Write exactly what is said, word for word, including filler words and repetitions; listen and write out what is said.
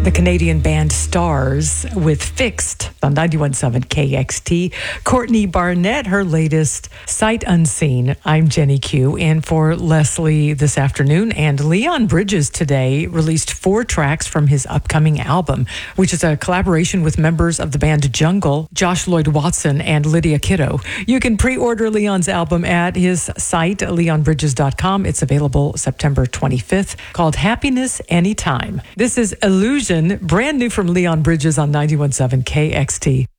The Canadian band Stars with Fixed on ninety-one point seven K X T. Courtney Barnett, her latest Sight Unseen. I'm Jenny Q, in for Leslie this afternoon. And Leon Bridges today released four tracks from his upcoming album, which is a collaboration with members of the band Jungle, Josh Lloyd Watson, and Lydia Kiddo. You can pre-order Leon's album at his site, leon bridges dot com. It's available September twenty-fifth, called Happiness Anytime. This is Illusion, brand new from Leon Bridges on ninety-one point seven K X T.